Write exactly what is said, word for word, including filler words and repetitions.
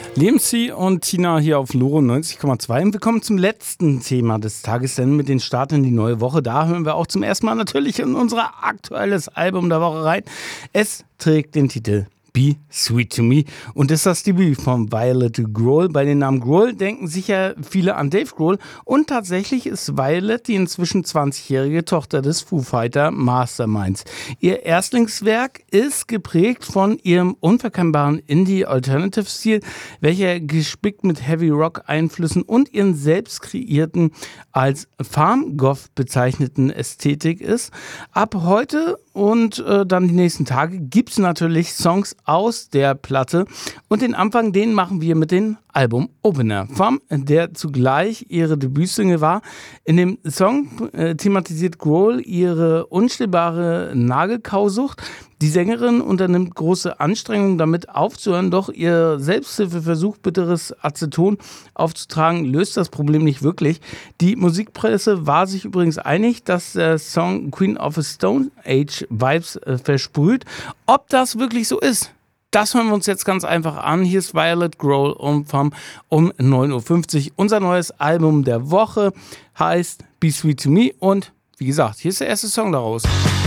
Lebenszieh und Tina hier auf Loro neunzig Komma zwei. Und wir kommen zum letzten Thema des Tages, denn mit den Start in die neue Woche, da hören wir auch zum ersten Mal natürlich in unser aktuelles Album der Woche rein. Es trägt den Titel Be Sweet to Me und ist das Debüt von Violet Grohl. Bei dem Namen Grohl denken sicher viele an Dave Grohl und tatsächlich ist Violet die inzwischen zwanzigjährige Tochter des Foo Fighter Masterminds. Ihr Erstlingswerk ist geprägt von ihrem unverkennbaren Indie-Alternative-Stil, welcher gespickt mit Heavy-Rock-Einflüssen und ihren selbst kreierten, als Farm-Goth bezeichneten Ästhetik ist. Ab heute und äh, dann die nächsten Tage gibt es natürlich Songs aus der Platte und den Anfang, den machen wir mit dem Album Opener vom, der zugleich ihre Debütsingle war. In dem Song äh, thematisiert Grohl ihre unstillbare Nagelkausucht. Die Sängerin unternimmt große Anstrengungen, damit aufzuhören, doch ihr Selbsthilfeversuch, bitteres Aceton aufzutragen, löst das Problem nicht wirklich. Die Musikpresse war sich übrigens einig, dass der Song Queen of a Stone Age Vibes äh, versprüht. Ob das wirklich so ist, das hören wir uns jetzt ganz einfach an. Hier ist Violet Grohl um, um neun Uhr fünfzig. Unser neues Album der Woche heißt Be Sweet to Me und wie gesagt, hier ist der erste Song daraus.